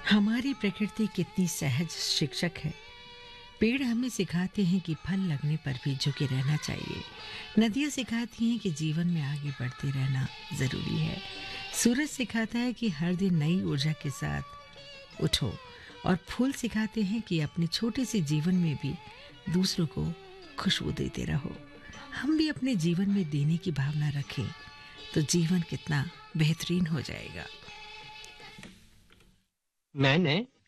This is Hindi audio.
हमारी प्रकृति कितनी सहज शिक्षक है। पेड़ हमें सिखाते हैं कि फल लगने पर भी झुके रहना चाहिए। नदियाँ सिखाती हैं कि जीवन में आगे बढ़ते रहना ज़रूरी है। सूरज सिखाता है कि हर दिन नई ऊर्जा के साथ उठो, और फूल सिखाते हैं कि अपने छोटे से जीवन में भी दूसरों को खुशबू देते रहो। हम भी अपने जीवन में देने की भावना रखें तो जीवन कितना बेहतरीन हो जाएगा। मैंने